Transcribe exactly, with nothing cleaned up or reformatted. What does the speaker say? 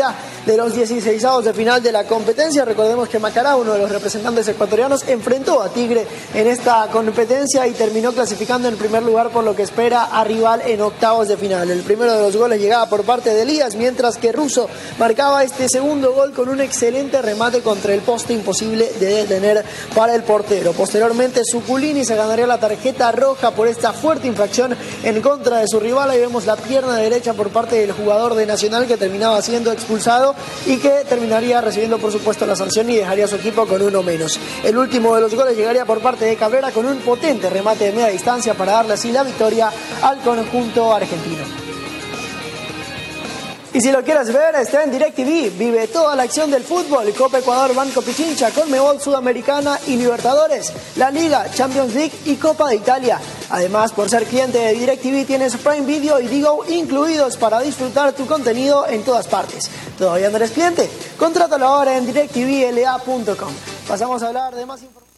eliminatoria de los dieciseisavos de final de la competencia. Recordemos que Macará, uno de los representantes ecuatorianos, enfrentó a Tigre en esta competencia y terminó clasificando en primer lugar, por lo que espera a rival en octavos de final. El primero de los goles llegaba por parte de Elías, mientras que Russo marcaba este segundo gol con un excelente remate contra el poste, imposible de detener para el portero. Posteriormente, Zuculini se ganaría la tarjeta roja por esta fuerte infracción en contra de su rival. Ahí vemos la pierna derecha por parte del jugador de Nacional, que terminaba siendo expulsado y que terminaría recibiendo, por supuesto, la sanción y dejaría a su equipo con uno menos. El último de los goles llegaría por parte de Cabrera con un potente remate de media distancia para darle así la victoria al conjunto argentino. Y si lo quieres ver, está en DirecTV. Vive toda la acción del fútbol: Copa Ecuador, Banco Pichincha, Conmebol Sudamericana y Libertadores, la Liga, Champions League y Copa de Italia. Además, por ser cliente de DirecTV, tienes Prime Video y Digo incluidos para disfrutar tu contenido en todas partes. ¿Todavía no eres cliente? Contrátalo ahora en direct t v l a punto com. Pasamos a hablar de más información.